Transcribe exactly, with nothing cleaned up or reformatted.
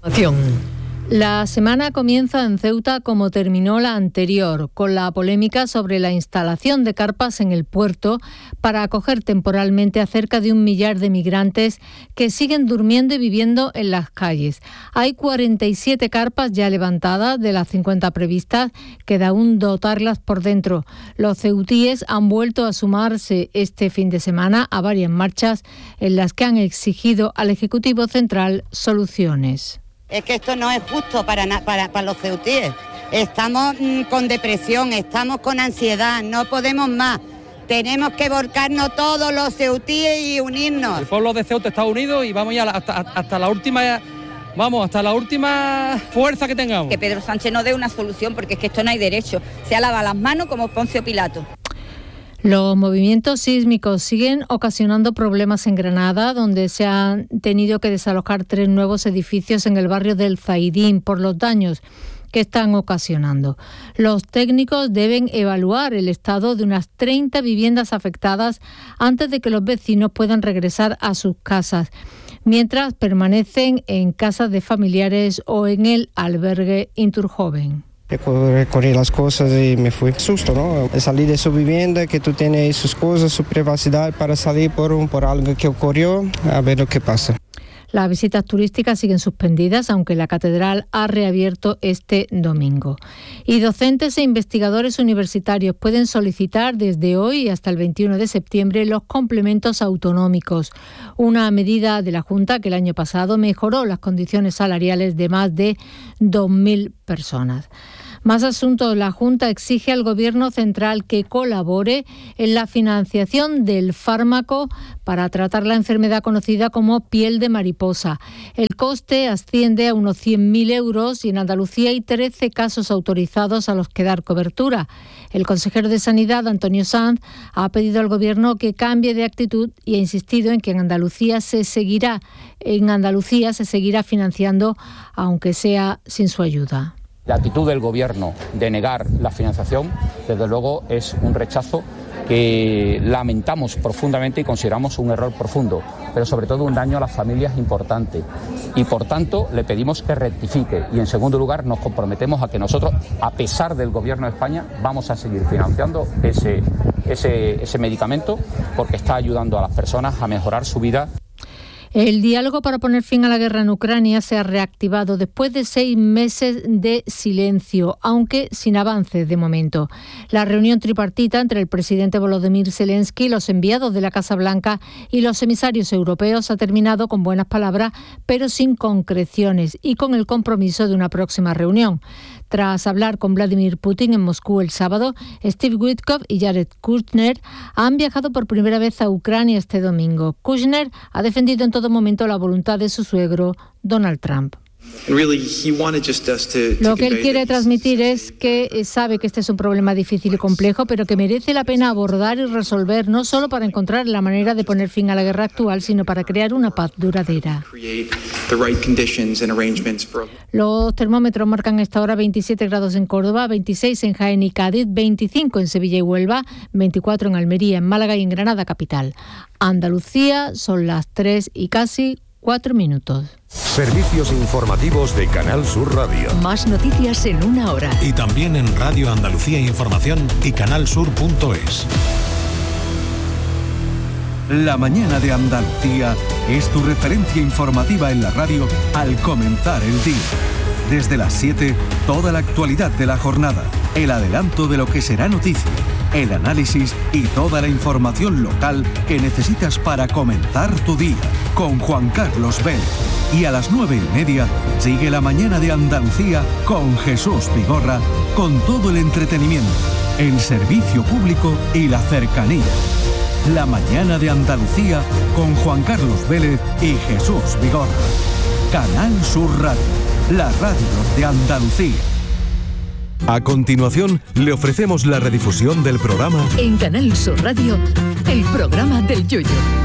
La semana comienza en Ceuta como terminó la anterior, con la polémica sobre la instalación de carpas en el puerto para acoger temporalmente a cerca de un millar de migrantes que siguen durmiendo y viviendo en las calles. Hay cuarenta y siete carpas ya levantadas de las cincuenta previstas, queda aún dotarlas por dentro. Los ceutíes han vuelto a sumarse este fin de semana a varias marchas en las que han exigido al Ejecutivo Central soluciones. Es que esto no es justo para, para, para los ceutíes. Estamos mmm, con depresión, estamos con ansiedad, no podemos más. Tenemos que volcarnos todos los ceutíes y unirnos. El pueblo de Ceuta está unido y vamos ya hasta, hasta la última, vamos, hasta la última fuerza que tengamos. Que Pedro Sánchez nos dé una solución, porque es que esto no hay derecho. Se lava las manos como Poncio Pilato. Los movimientos sísmicos siguen ocasionando problemas en Granada, donde se han tenido que desalojar tres nuevos edificios en el barrio del Zaidín por los daños que están ocasionando. Los técnicos deben evaluar el estado de unas treinta viviendas afectadas antes de que los vecinos puedan regresar a sus casas, mientras permanecen en casas de familiares o en el albergue Inturjoven. Recorrí las cosas y me fui. Susto, ¿no? Salí de su vivienda, que tú tienes sus cosas, su privacidad para salir por, un, por algo que ocurrió, a ver lo que pasa. Las visitas turísticas siguen suspendidas, aunque la catedral ha reabierto este domingo. Y docentes e investigadores universitarios pueden solicitar desde hoy hasta el veintiuno de septiembre los complementos autonómicos, una medida de la Junta que el año pasado mejoró las condiciones salariales de más de dos mil personas. Más asuntos. La Junta exige al Gobierno central que colabore en la financiación del fármaco para tratar la enfermedad conocida como piel de mariposa. El coste asciende a unos cien mil euros y en Andalucía hay trece casos autorizados a los que dar cobertura. El consejero de Sanidad, Antonio Sanz, ha pedido al Gobierno que cambie de actitud y ha insistido en que en Andalucía se seguirá, en Andalucía se seguirá financiando, aunque sea sin su ayuda. La actitud del Gobierno de negar la financiación, desde luego, es un rechazo que lamentamos profundamente y consideramos un error profundo, pero sobre todo un daño a las familias importante. Y por tanto le pedimos que rectifique y en segundo lugar nos comprometemos a que nosotros, a pesar del Gobierno de España, vamos a seguir financiando ese, ese, ese medicamento porque está ayudando a las personas a mejorar su vida. El diálogo para poner fin a la guerra en Ucrania se ha reactivado después de seis meses de silencio, aunque sin avances de momento. La reunión tripartita entre el presidente Volodymyr Zelensky, los enviados de la Casa Blanca y los emisarios europeos ha terminado con buenas palabras, pero sin concreciones y con el compromiso de una próxima reunión. Tras hablar con Vladimir Putin en Moscú el sábado, Steve Witkoff y Jared Kushner han viajado por primera vez a Ucrania este domingo. Kushner ha defendido en todo momento la voluntad de su suegro, Donald Trump. Lo que él quiere transmitir es que sabe que este es un problema difícil y complejo, pero que merece la pena abordar y resolver, no solo para encontrar la manera de poner fin a la guerra actual, sino para crear una paz duradera. Los termómetros marcan a esta hora veintisiete grados en Córdoba, veintiséis en Jaén y Cádiz, veinticinco en Sevilla y Huelva, veinticuatro en Almería, en Málaga y en Granada capital. Andalucía son las tres y casi cuatro minutos. Servicios informativos de Canal Sur Radio. Más noticias en una hora. Y también en Radio Andalucía Información y canalsur punto es. La mañana de Andalucía es tu referencia informativa en la radio al comenzar el día. Desde las siete, toda la actualidad de la jornada, el adelanto de lo que será noticia, el análisis y toda la información local que necesitas para comenzar tu día, con Juan Carlos Vélez. Y a las nueve y media sigue la mañana de Andalucía con Jesús Vigorra, con todo el entretenimiento, el servicio público y la cercanía. La mañana de Andalucía con Juan Carlos Vélez y Jesús Vigorra. Canal Sur Radio, la radio de Andalucía. A continuación, le ofrecemos la redifusión del programa en Canal Sur Radio, el programa del Yoyo.